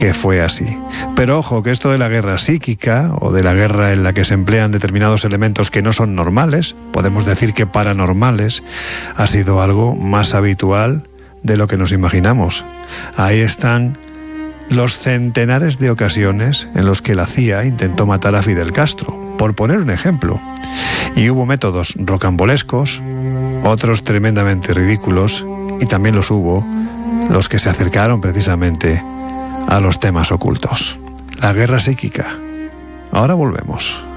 que fue así. Pero ojo, que esto de la guerra psíquica o de la guerra en la que se emplean determinados elementos que no son normales, podemos decir que paranormales, ha sido algo más habitual de lo que nos imaginamos. Ahí están los centenares de ocasiones en los que la CIA intentó matar a Fidel Castro, por poner un ejemplo. Y hubo métodos rocambolescos, otros tremendamente ridículos, y también los hubo los que se acercaron precisamente a los temas ocultos. La guerra psíquica. Ahora volvemos.